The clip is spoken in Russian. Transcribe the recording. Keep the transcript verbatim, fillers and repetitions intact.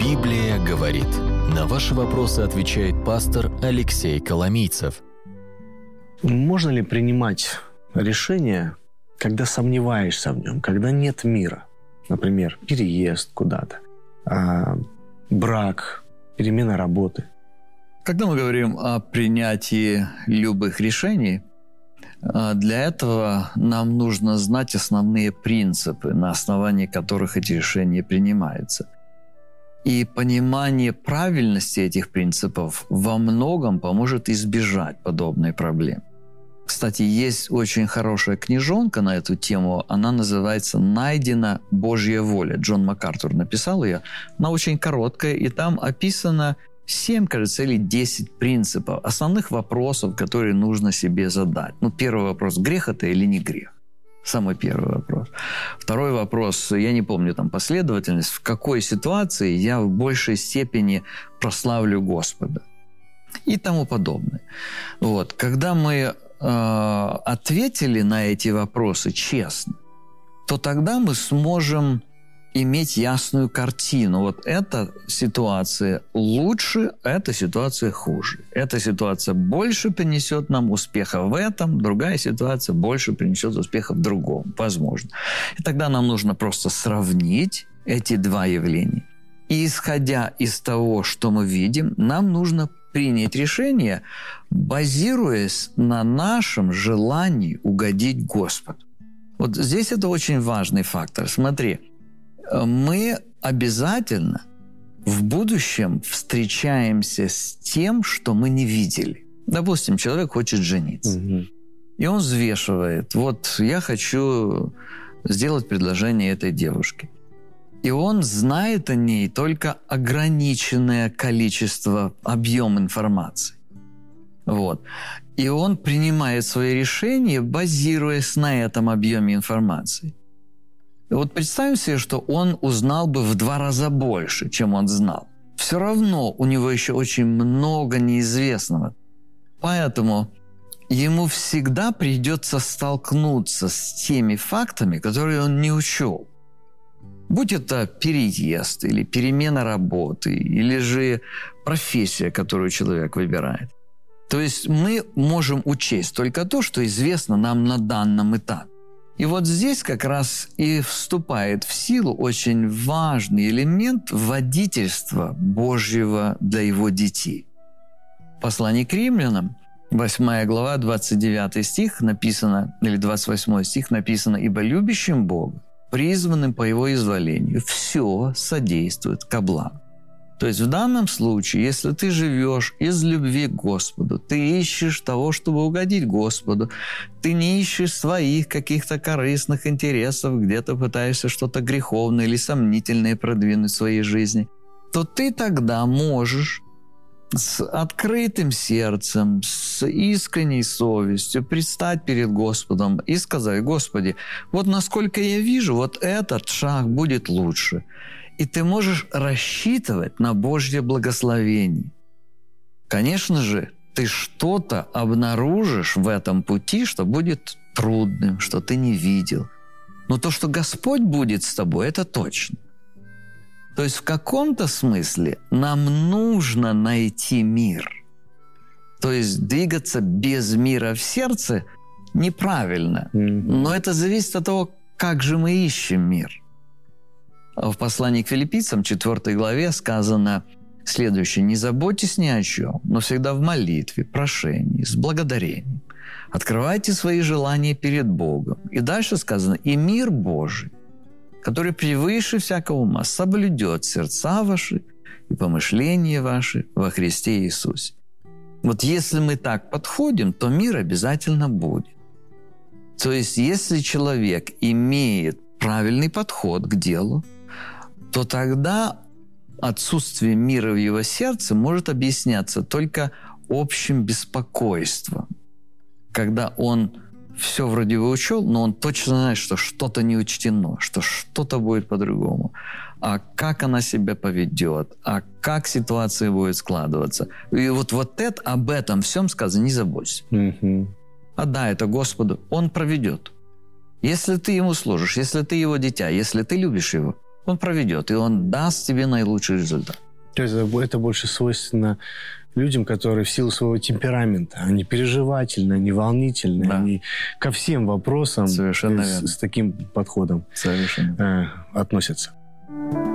Библия говорит. На ваши вопросы отвечает пастор Алексей Коломийцев. Можно ли принимать решение, когда сомневаешься в нем, когда нет мира? Например, переезд куда-то, а, брак, перемена работы. Когда мы говорим о принятии любых решений, для этого нам нужно знать основные принципы, на основании которых эти решения принимаются. И понимание правильности этих принципов во многом поможет избежать подобной проблемы. Кстати, есть очень хорошая книжонка на эту тему. Она называется «Найдена Божья воля». Джон МакАртур написал ее. Она очень короткая, и там описано семь, кажется, или десять принципов, основных вопросов, которые нужно себе задать. Ну, первый вопрос – грех это или не грех? Самый первый вопрос. Второй вопрос, я не помню там последовательность, в какой ситуации я в большей степени прославлю Господа и тому подобное. Вот. Когда мы э, ответили на эти вопросы честно, то тогда мы сможем иметь ясную картину. Вот эта ситуация лучше, эта ситуация хуже. Эта ситуация больше принесет нам успеха в этом, другая ситуация больше принесет успеха в другом, возможно. И тогда нам нужно просто сравнить эти два явления. И исходя из того, что мы видим, нам нужно принять решение, базируясь на нашем желании угодить Господу. Вот здесь это очень важный фактор. Смотри, мы обязательно в будущем встречаемся с тем, что мы не видели. Допустим, человек хочет жениться. Угу. И он взвешивает. Вот я хочу сделать предложение этой девушке. И он знает о ней только ограниченное количество, объем информации. Вот. И он принимает свои решения, базируясь на этом объеме информации. Вот представим себе, что он узнал бы в два раза больше, чем он знал. Все равно у него еще очень много неизвестного. Поэтому ему всегда придется столкнуться с теми фактами, которые он не учел. Будь это переезд, или перемена работы, или же профессия, которую человек выбирает. То есть мы можем учесть только то, что известно нам на данном этапе. И вот здесь как раз и вступает в силу очень важный элемент водительства Божьего для Его детей. В послании к Римлянам, восьмая глава, двадцать девятый стих написано, или двадцать восьмой стих написано: «Ибо любящим Бога, призванным по Его изволению, все содействует ко благу». То есть в данном случае, если ты живешь из любви к Господу, ты ищешь того, чтобы угодить Господу, ты не ищешь своих каких-то корыстных интересов, где-то пытаешься что-то греховное или сомнительное продвинуть в своей жизни, то ты тогда можешь с открытым сердцем, с искренней совестью предстать перед Господом и сказать: «Господи, вот насколько я вижу, вот этот шаг будет лучше». И ты можешь рассчитывать на Божье благословение. Конечно же, ты что-то обнаружишь в этом пути, что будет трудным, что ты не видел. Но то, что Господь будет с тобой, это точно. То есть в каком-то смысле нам нужно найти мир. То есть двигаться без мира в сердце неправильно. Mm-hmm. Но это зависит от того, как же мы ищем мир. В послании к Филиппийцам, четвёртой главе, сказано следующее: «Не заботьтесь ни о чем, но всегда в молитве, прошении, с благодарением. Открывайте свои желания перед Богом». И дальше сказано: «И мир Божий, который превыше всякого ума, соблюдет сердца ваши и помышления ваши во Христе Иисусе». Вот если мы так подходим, то мир обязательно будет. То есть если человек имеет правильный подход к делу, то тогда отсутствие мира в его сердце может объясняться только общим беспокойством. Когда он все вроде бы учел, но он точно знает, что что-то не учтено, что что-то будет по-другому. А как она себя поведет, а как ситуация будет складываться. И вот, вот это, об этом всем сказано: не заботься. Mm-hmm. Отдай это Господу, Он проведет. Если ты Ему служишь, если ты Его дитя, если ты любишь Его, Он проведет, и он даст тебе наилучший результат. То есть это больше свойственно людям, которые в силу своего темперамента, они переживательные, они волнительные, да. они ко всем вопросам с, с таким подходом Совершенно. Э, относятся.